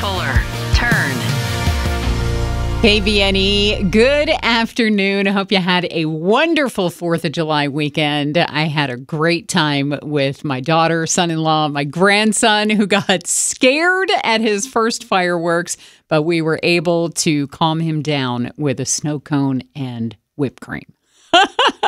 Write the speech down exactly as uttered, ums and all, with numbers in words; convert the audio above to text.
Fuller. Turn. K V N E, good afternoon. I hope you had a wonderful fourth of July weekend. I had a great time with my daughter, son-in-law, my grandson, who got scared at his first fireworks, but we were able to calm him down with a snow cone and whipped cream.